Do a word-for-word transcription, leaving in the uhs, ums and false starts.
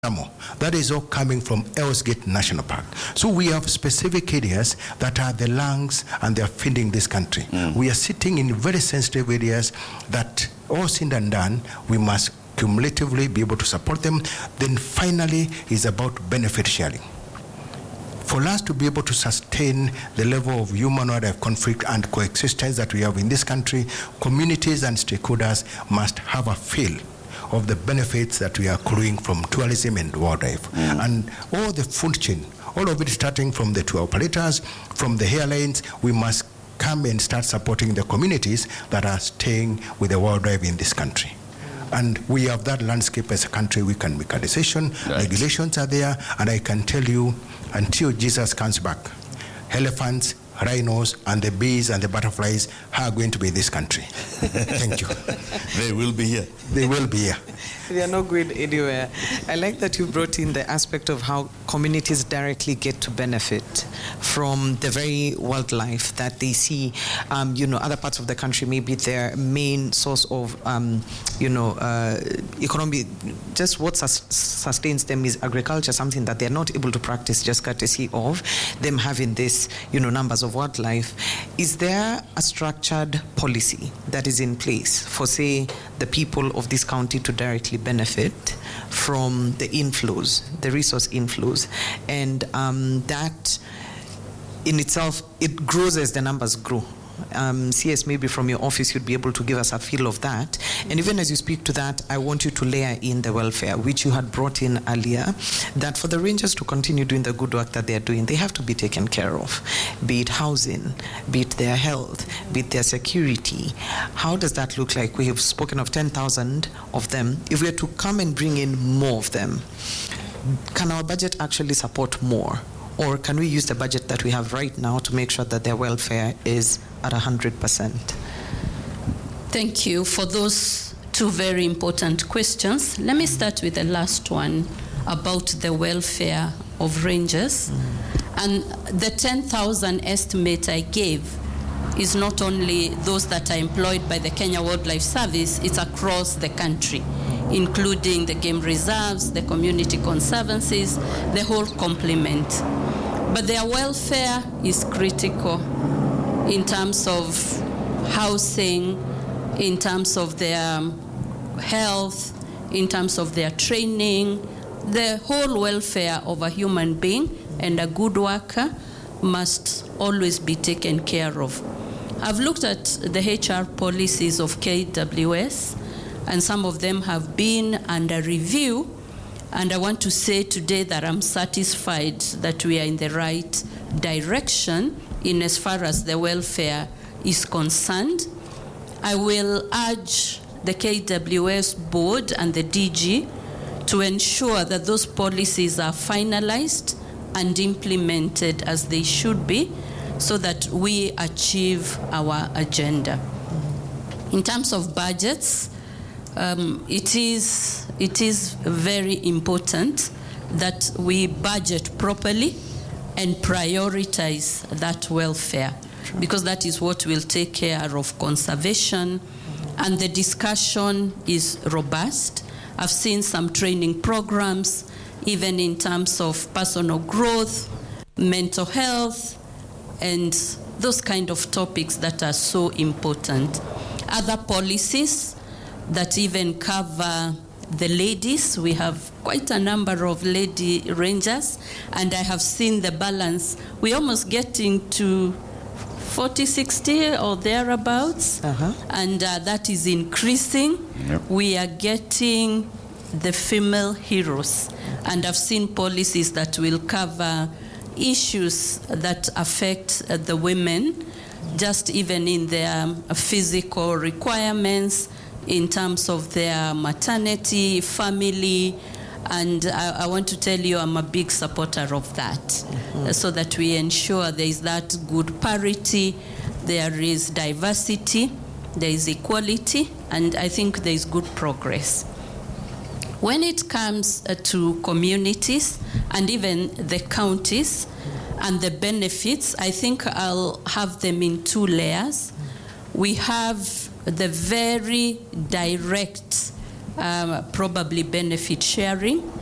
That is all coming from Hell's Gate National Park. So we have specific areas that are the lungs and they are feeding this country. Mm. We are sitting in very sensitive areas that, all said and done, we must cumulatively be able to support them. Then finally is about benefit sharing. For us to be able to sustain the level of human-wildlife conflict and coexistence that we have in this country, communities and stakeholders must have a feel of the benefits that we are accruing from tourism and wildlife. Mm. And all the food chain, all of it starting from the tour operators, from the airlines, we must come and start supporting the communities that are staying with the wildlife in this country. And we have that landscape as a country. We can make a decision. Right. Regulations are there, and I can tell you, until Jesus comes back, elephants, rhinos, and the bees and the butterflies are going to be in this country. Thank you. They will be here. They will be here. They are not going anywhere. I like that you brought in the aspect of how communities directly get to benefit from the very wildlife that they see. Um, you know, other parts of the country, maybe their main source of, um, you know, uh, economy, just what sus- sustains them is agriculture, something that they're not able to practice just courtesy of them having this, you know, numbers of wildlife. Is there a structured policy that is in place for, say, the people of this county to directly benefit from the inflows, the resource inflows, and um, that in itself, it grows as the numbers grow? Um, C S, maybe from your office, you'd be able to give us a feel of that. And even as you speak to that, I want you to layer in the welfare, which you had brought in earlier, that for the rangers to continue doing the good work that they're doing, they have to be taken care of, be it housing, be it their health, be it their security. How does that look like? We have spoken of ten thousand of them. If we are to come and bring in more of them, can our budget actually support more? Or can we use the budget that we have right now to make sure that their welfare is at one hundred percent? Thank you for those two very important questions. Let me start with the last one about the welfare of rangers. Mm. And the ten thousand estimate I gave is not only those that are employed by the Kenya Wildlife Service, it's across the country, including the game reserves, the community conservancies, the whole complement. But their welfare is critical in terms of housing, in terms of their health, in terms of their training. The whole welfare of a human being and a good worker must always be taken care of. I've looked at the H R policies of K W S, and some of them have been under review. And I want to say today that I'm satisfied that we are in the right direction in as far as the welfare is concerned. I will urge the K W S board and the D G to ensure that those policies are finalized and implemented as they should be so that we achieve our agenda. In terms of budgets, Um, it is it is very important that we budget properly and prioritize that welfare, sure, because that is what will take care of conservation. Mm-hmm. And the discussion is robust. I've seen some training programs, even in terms of personal growth, mental health, and those kind of topics that are so important. Other policies that even cover the ladies. We have quite a number of lady rangers, and I have seen the balance. We're almost getting to forty, sixty or thereabouts, uh-huh. and uh, that is increasing. Yep. We are getting the female heroes, and I've seen policies that will cover issues that affect uh, the women, just even in their um, physical requirements, in terms of their maternity, family, and I, I want to tell you I'm a big supporter of that, mm-hmm. uh, so that we ensure there is that good parity, there is diversity, there is equality, and I think there is good progress. When it comes uh, to communities and even the counties and the benefits, I think I'll have them in two layers. We have the very direct um, probably benefit sharing,